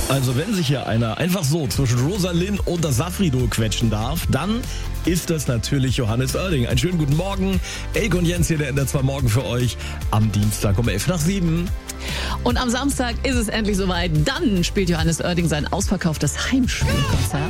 Also wenn sich hier einer einfach so zwischen Rosalind und das Safri-Duo quetschen darf, dann ist das natürlich Johannes Oerding. Einen schönen guten Morgen. Elke und Jens hier, der NDR2 Morgen für euch am Dienstag um 6:11. Und am Samstag ist es endlich soweit. Dann spielt Johannes Oerding sein ausverkauftes Heimspielkonzert.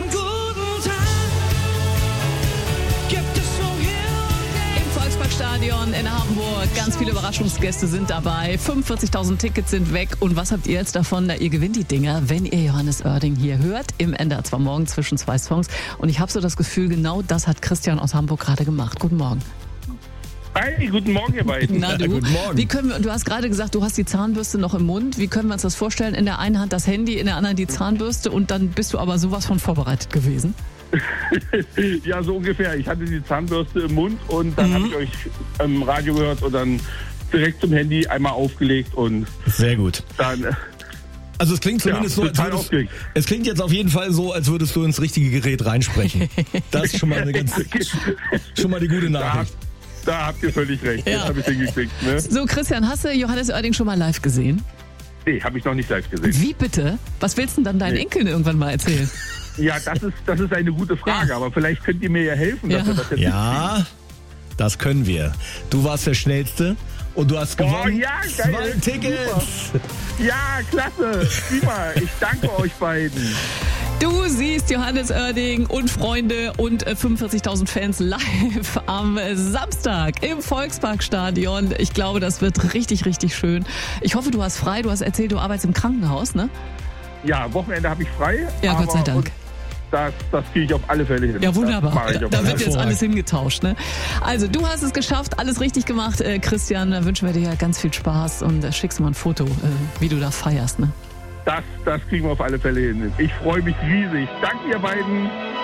Volksparkstadion in Hamburg. Ganz viele Überraschungsgäste sind dabei. 45.000 Tickets sind weg. Und was habt ihr jetzt davon? Ihr gewinnt die Dinger, wenn ihr Johannes Oerding hier hört. Im NDR2 Morgen zwischen zwei Songs. Und ich habe so das Gefühl, genau das hat Christian aus Hamburg gerade gemacht. Guten Morgen. Hi, guten Morgen, ihr beiden. Na du, guten Morgen. Du hast gerade gesagt, du hast die Zahnbürste noch im Mund. Wie können wir uns das vorstellen? In der einen Hand das Handy, in der anderen die Zahnbürste. Und dann bist du aber sowas von vorbereitet gewesen. Ja, so ungefähr. Ich hatte die Zahnbürste im Mund und dann habe ich euch im Radio gehört und dann direkt zum Handy einmal aufgelegt und sehr gut. Dann... Also es klingt zumindest so, als würdest, es klingt jetzt auf jeden Fall so, als würdest du ins richtige Gerät reinsprechen. Das ist schon mal die gute Nachricht. Da habt ihr völlig recht. Ja. Das habe ich hingekriegt. Ne? So, Christian, hast du Johannes Oerding schon mal live gesehen? Nee, habe ich noch nicht live gesehen. Wie bitte? Was willst du denn dann deinen Enkeln irgendwann mal erzählen? Ja, das ist eine gute Frage, aber vielleicht könnt ihr mir ja helfen, dass wir das jetzt Ja, das können wir. Du warst der Schnellste und du hast gewonnen. Ja, geil. 2 Tickets. Super. Ja, klasse. Prima. Ich danke euch beiden. Du siehst Johannes Oerding und Freunde und 45.000 Fans live am Samstag im Volksparkstadion. Ich glaube, das wird richtig, richtig schön. Ich hoffe, du hast frei. Du hast erzählt, du arbeitest im Krankenhaus, ne? Ja, Wochenende habe ich frei. Ja, Gott sei Dank. Das kriege ich auf alle Fälle hin. Ja, wunderbar. Da wird jetzt Fall. alles hingetauscht, ne? Also, du hast es geschafft, alles richtig gemacht, Christian. Da wünschen wir dir ganz viel Spaß und schickst mal ein Foto, wie du das feierst, ne? Das kriegen wir auf alle Fälle hin. Ich freue mich riesig. Danke, ihr beiden.